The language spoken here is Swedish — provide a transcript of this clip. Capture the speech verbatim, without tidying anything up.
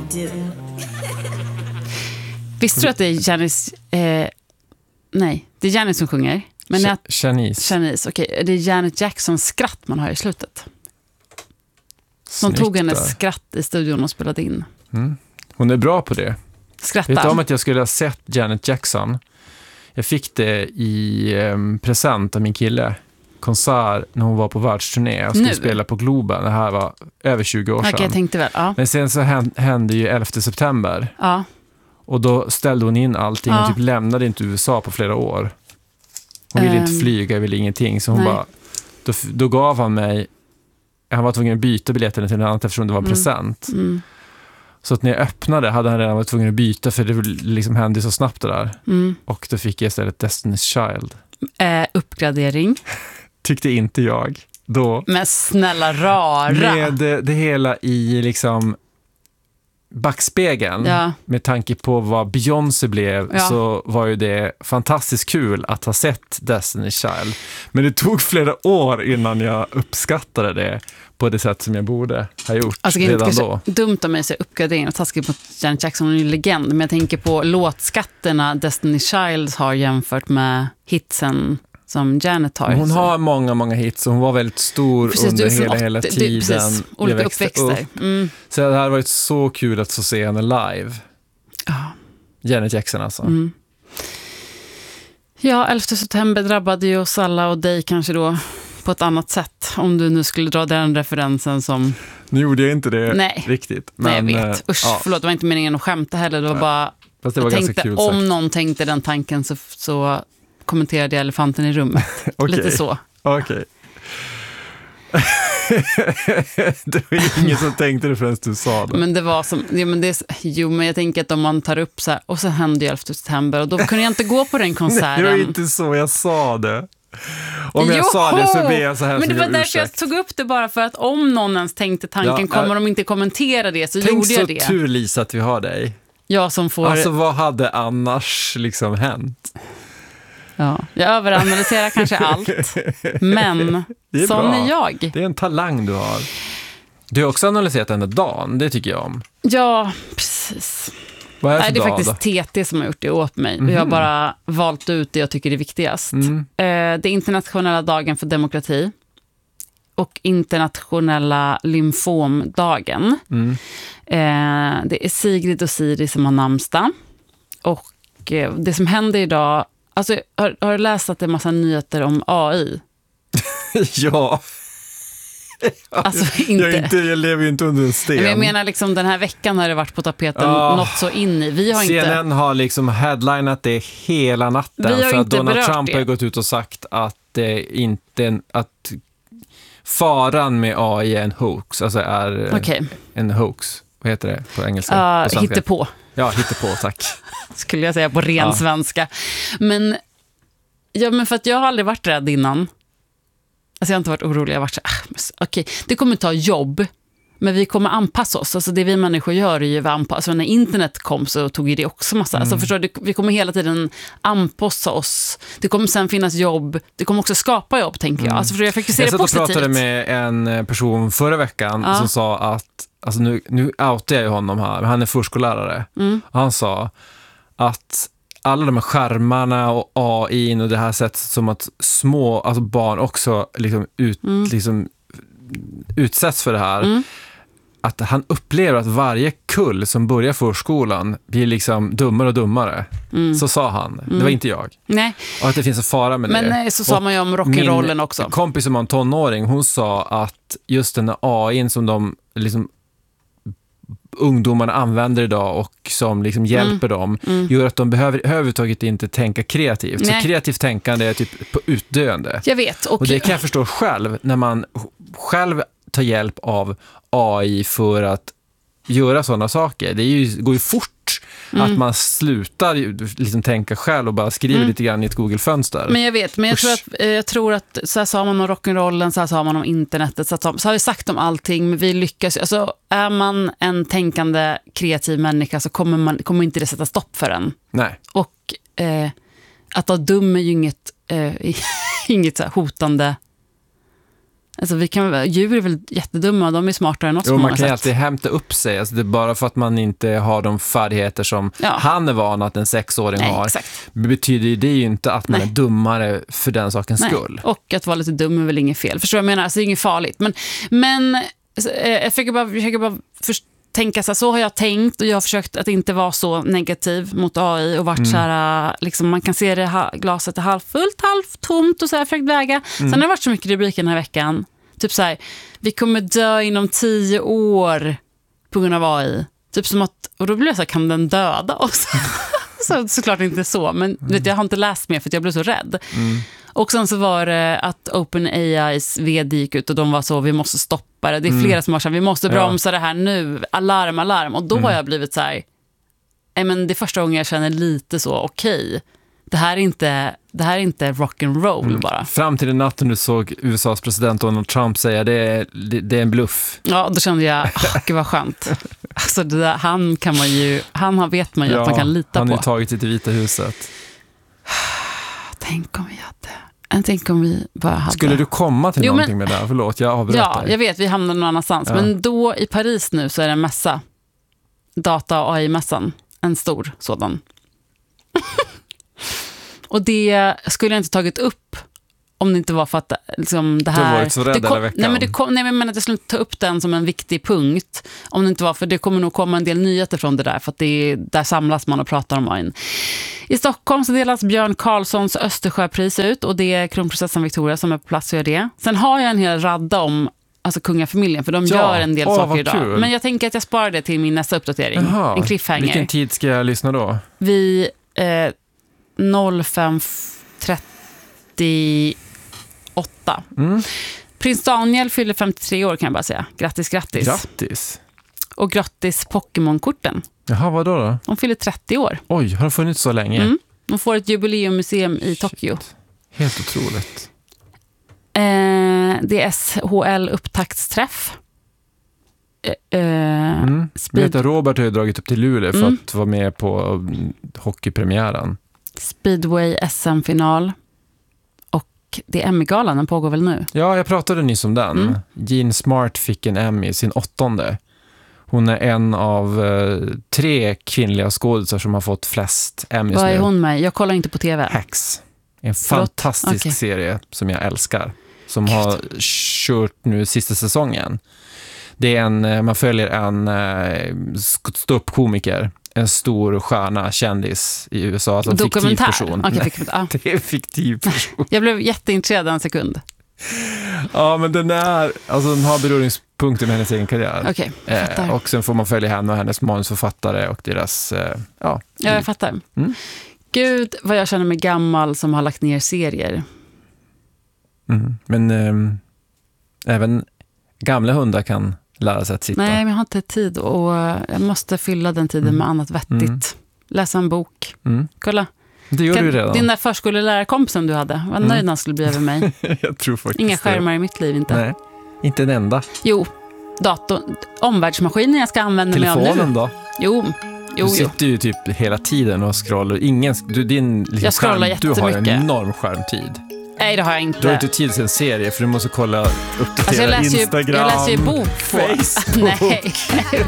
do. Visste du att det är Janis... Eh, nej, det är Janis som sjunger. Men Ch- att, Shanice. Janis, okej. Okay, det är Janet Jacksons skratt man har i slutet. De tog hennes skratt i studion och spelade in. Mm. Hon är bra på det. Skratta. Vet du om att jag skulle ha sett Janet Jackson? Jag fick det i eh, present av min kille. Konsert när hon var på världsturné. Jag skulle Nu? spela på Globen. Det här var över tjugo år sedan. Okej, jag tänkte väl, ja. Men sen så hände ju elfte september. Ja. Och då ställde hon in allting Ja. och typ lämnade inte U S A på flera år. Hon ville Um, inte flyga, ville ingenting. Så hon nej. bara, då, då gav han mig, han var tvungen att byta biljetten till en annan eftersom det var en Mm. present. Mm. Så att när jag öppnade hade han redan varit tvungen att byta för det liksom hände så snabbt det där. Mm. Och då fick jag istället Destiny's Child. Eh, uppgradering. Tyckte inte jag då. Men snälla rara. Med det, det hela i liksom backspegeln, Ja. med tanke på vad Beyoncé blev, Ja. så var ju det fantastiskt kul att ha sett Destiny's Child. Men det tog flera år innan jag uppskattade det på det sätt som jag borde ha gjort Alltså, det är redan inte då. dumt av mig att säga uppgradering och taskigt mot Janet Jackson, hon är ju legend. Men jag tänker på låtskatterna Destiny's Child har jämfört med hitsen som Janet har. Hon Så- har många, många hits och hon var väldigt stor Precis, du under är från hela, hela åttio du- tiden. precis, olika jag växte uppväxter. upp. Mm. Så det hade varit så kul att få se henne live. Ja. Janet Jackson alltså. Mm. Ja, elfte september drabbade ju oss alla och dig kanske då på ett annat sätt. Om du nu skulle dra den referensen som... Nu gjorde jag inte det Nej. riktigt. Nej, Men, jag vet. eh, Usch, ja, förlåt, det var inte meningen att skämta heller. Det var bara... fast det var jag ganska tänkte, kul om sagt. någon tänkte den tanken så, så kommenterade jag elefanten i rummet. Okej. Lite så. Okej. Det var ingen som tänkte det förrän du sa det. Men det var som... Jo men, det är, jo, men jag tänker att om man tar upp så här... Och så hände ju elfte september och då kunde jag inte gå på den konserten. Det var inte så jag sa det. Om jag Joho! sa det så ber jag så här. Men det så var jag därför jag ursäkt. tog upp det, bara för att om någon ens tänkte tanken, Ja, kommer äh, de inte kommentera det, så Tänk gjorde jag så det. tur, Lisa, att vi har dig. Jag som får... Alltså vad hade annars liksom hänt? Ja, jag överanalyserar kanske allt. Men Det är sån bra. är jag. Det är en talang du har. Du har också analyserat den där dagen, det tycker jag om. Ja, precis. Vad är det för Nej, det är dag faktiskt då? T T som har gjort det åt mig. Vi har bara valt ut det jag tycker är viktigast. Mm. Eh, det är internationella dagen för demokrati och internationella lymfomdagen. Mm. Eh, det är Sigrid och Siri som har namnsdag. Och eh, det som händer idag... Alltså, har, har du läst att det är massa nyheter om A I? Ja. Alltså, inte... Jag, är inte, jag lever ju inte under en sten. Men jag menar liksom den här veckan har det varit på tapeten Ah. något så in i. Vi har C N N inte... har liksom headlinat det hela natten. Vi har för att inte Donald berört Trump det. har gått ut och sagt att det inte... Att faran med A I är en hoax. Alltså är Okej. en hoax. Vad heter det på engelska? Uh, på svenska? hittepå, Ja, hittepå, tack. skulle jag säga på ren Ja. svenska. Men, ja, men för att jag har aldrig varit rädd innan. Alltså jag har inte varit orolig. Jag har varit så ah, men, okej, det kommer ta jobb. Men vi kommer anpassa oss. Alltså det vi människor gör är ju att anpassa. Alltså när internet kom så tog ju det också massa. Mm. Alltså förstår du, vi kommer hela tiden anpassa oss. Det kommer sen finnas jobb. Det kommer också skapa jobb, tänker jag. Alltså för jag försöker se Jag det satt och positivt. pratade med en person förra veckan Ja. som sa att, alltså nu, nu outar jag ju honom här, men han är förskollärare. Mm. Och han sa att alla de här skärmarna och A I och det här sättet som att små, alltså barn också liksom, ut, Mm. liksom utsätts för det här. Mm. Att han upplever att varje kull som börjar förskolan blir liksom dummare och dummare. Mm. Så sa han. Det var inte jag. Nej, Och att det finns en fara med men det. eh, så sa Och man ju om rock'n'rollen min också. kompis som var en tonåring, hon sa att just den här A I som de liksom ungdomarna använder idag och som liksom hjälper dem Mm. gör att de behöver överhuvudtaget inte tänka kreativt. Nej. Så kreativt tänkande är typ på utdöende. Jag vet. Och, Och det kan jag förstå själv när man själv tar hjälp av A I för att göra sådana saker. Det är ju, går ju fort Mm. att man slutar liksom tänka själv och bara skriver Mm. lite grann i ett Google-fönster. Men jag vet, men jag tror, Usch. att, eh, jag tror att så här sa man om rock'n'rollen, så här sa man om internetet, så, här, så har vi sagt om allting, men vi lyckas. Alltså, är man en tänkande, kreativ människa så kommer, man, kommer inte det sätta stopp för en. Nej. Och eh, att vara dum är ju inget, eh, inget så här hotande Alltså vi kan, djur är väl jättedumma, de är smartare än oss. Jo, på man många kan ju sätt. alltid hämta upp sig. Alltså det är bara för att man inte har de färdigheter som Ja. han är van att en sexåring Nej, har. exakt. Betyder det ju inte att man Nej. är dummare för den sakens Nej. skull. Och att vara lite dum är väl inget fel. Förstår du vad jag menar? Alltså, det är inget farligt. Men, men eh, jag försöker bara, jag försöker bara först, tänka så här, så har jag tänkt och jag har försökt att inte vara så negativ mot A I och varit mm. så här, liksom, man kan se det ha, glaset är halvfullt, halvtomt och så här, försökt väga. Mm. Sen har det varit så mycket rubriker den här veckan. Typ så här, vi kommer dö inom tio år på grund av A I. Typ som att, och då blir jag så här, kan den döda oss? så, såklart inte så, men mm. vet, jag har inte läst mer för att jag blev så rädd. Mm. Och sen så var det att OpenAIs vd gick ut och de var så, vi måste stoppa det. Det är flera mm. som har sagt, vi måste bromsa ja. det här nu. Alarm, alarm. Och då mm. har jag blivit så här, nej men det är första gången jag känner lite så, okej. Okay, det här är inte, det här är inte rock'n'roll mm. bara. Fram till den natten du såg U S A:s president Donald Trump säga, det är, det, det är en bluff. Ja, då kände jag, åh, gud vad skönt. Alltså det där, han kan man ju, han vet man ju ja, att man kan lita på. Han har ju tagit sig till Vita huset. Tänk om vi hade... Tänk om vi bara hade... Skulle du komma till jo, någonting men... med det här? Förlåt, jag avbröt Ja, dig. jag vet, vi hamnar någon annanstans. Ja. Men då i Paris nu så är det en mässa. Data- och A I-mässan. En stor sådan. Och det skulle jag inte tagit upp om det inte var för att liksom, det här... Du har varit så rädd kom, hela veckan. Nej, men, det kom, nej, men jag menar att jag skulle inte ta upp den som en viktig punkt. Om det inte var för det kommer nog komma en del nyheter från det där. För att det, där samlas man och pratar om A I. I Stockholm så delas Björn Karlssons Östersjöpris ut. Och det är kronprinsessan Victoria som är på plats och gör det. Sen har jag en hel radda om alltså kungafamiljen. För de ja. gör en del Åh, saker idag. Kul. Men jag tänker att jag sparar det till min nästa uppdatering. Jaha. En cliffhanger. Vilken tid ska jag lyssna då? Vi... Eh, fem trettioåtta. Mm. Prins Daniel fyller femtiotre år kan jag bara säga. Grattis, grattis. Grattis. Och grattis Pokémon-korten. Jaha, vad då då? De fyller trettio år. Oj, har de funnits så länge? Mm. De får ett jubileummuseum i Tokyo. Helt otroligt. Eh, det är S H L-upptaktsträff. Eh, mm. speed... Vet, Robert har ju dragit upp till Luleå för mm. att vara med på hockeypremiären. Speedway S M-final. Och det är Emmy-galan, den pågår väl nu? Ja, jag pratade nyss om den. Mm. Jean Smart fick en Emmy, sin åttonde. Hon är en av eh, tre kvinnliga skådespelare som har fått flest Emmys. Vad är nu. hon med? Jag kollar inte på tv. Hacks. En Förlåt? fantastisk okay. serie som jag älskar. Som Gud. har kört nu sista säsongen. Det är en, man följer en ståuppkomiker, en stor stjärna, kändis i U S A. Alltså en fiktiv person. Okay, fiktiv, ah. Det är en fiktiv person. Jag blev jätteintresserad en sekund. Ja, men den är, alltså den har beröringspunkter med hennes egen karriär. Okay, eh, och sen får man följa henne och hennes manusförfattare och deras, eh, ja. Ja, jag fattar. Mm. Gud, vad jag känner mig gammal som har lagt ner serier. Mm. Men eh, även gamla hundar kan lära sig att sitta. Nej, men jag har inte tid och jag måste fylla den tiden mm. med annat vettigt. Mm. Läsa en bok. Mm. Kolla. Det gör kan, du redan. Din där förskolelärarkompisen du hade. Vad nöjd mm. han skulle bli över mig. Jag tror faktiskt Inga skärmar det. I mitt liv, inte. Nej, inte en enda. Jo, datorn, omvärldsmaskinen jag ska använda Telefonen mig av nu. Telefonen då? Jo, jo, du sitter jo. ju typ hela tiden och scrollar. Ingen, du, din, liksom, jag scrollar skärm, jättemycket. Du har en enorm skärmtid. Nej, det har jag inte. Du har inte tid till en serie för du måste kolla, uppdatera alltså jag läser ju, Instagram, jag läser ju bok på. Facebook. Nej,